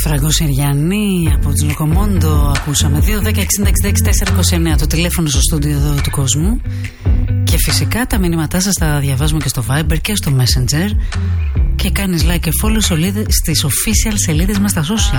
Φράγκο Συριανή από τους Λοκομόντο ακούσαμε. 2-10-60-66-429 το τηλέφωνο στο στούντιο εδώ του κόσμου. Και φυσικά τα μηνύματά σας τα διαβάζουμε και στο Viber και στο Messenger. Και κάνεις like και follow στις official σελίδες μας στα social.